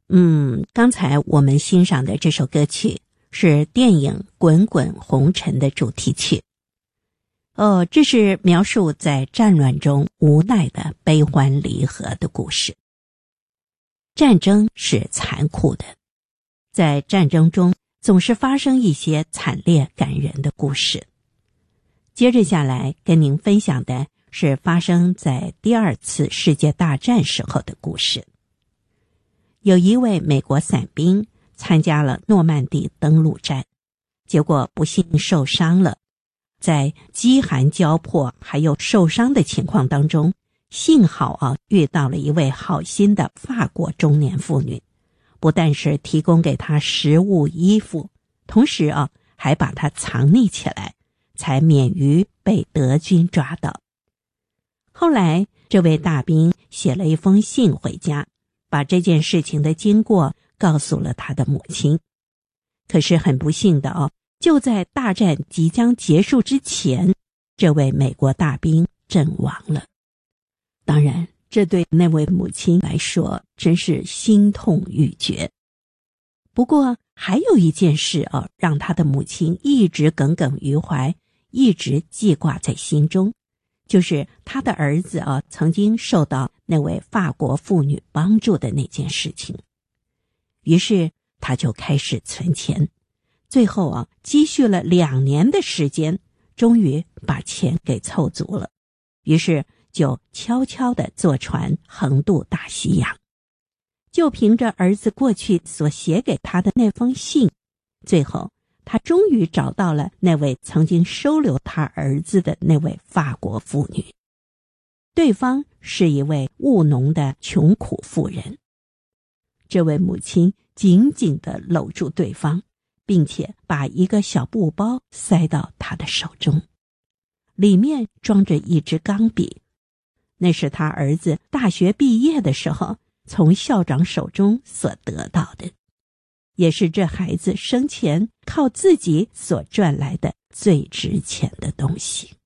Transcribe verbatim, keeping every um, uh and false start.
嗯，刚才我们欣赏的这首歌曲是电影《滚滚红尘》的主题曲。哦，这是描述在战乱中无奈的悲欢离合的故事。战争是残酷的，在战争中总是发生一些惨烈感人的故事。接着下来跟您分享的是发生在第二次世界大战时候的故事。有一位美国伞兵参加了诺曼底登陆战，结果不幸受伤了。在饥寒交迫还有受伤的情况当中，幸好啊遇到了一位好心的法国中年妇女，不但是提供给他食物衣服，同时啊还把他藏匿起来，才免于被德军抓到。后来这位大兵写了一封信回家，把这件事情的经过告诉了他的母亲。可是很不幸的哦，就在大战即将结束之前，这位美国大兵阵亡了。当然，这对那位母亲来说真是心痛欲绝。不过还有一件事哦，让他的母亲一直耿耿于怀，一直记挂在心中，就是他的儿子啊曾经受到那位法国妇女帮助的那件事情。于是他就开始存钱，最后啊积蓄了两年的时间，终于把钱给凑足了。于是就悄悄地坐船横渡大西洋。就凭着儿子过去所写给他的那封信，最后他终于找到了那位曾经收留他儿子的那位法国妇女。对方是一位务农的穷苦妇人。这位母亲紧紧地搂住对方，并且把一个小布包塞到他的手中，里面装着一支钢笔，那是他儿子大学毕业的时候从校长手中所得到的，也是这孩子生前靠自己所赚来的最值钱的东西。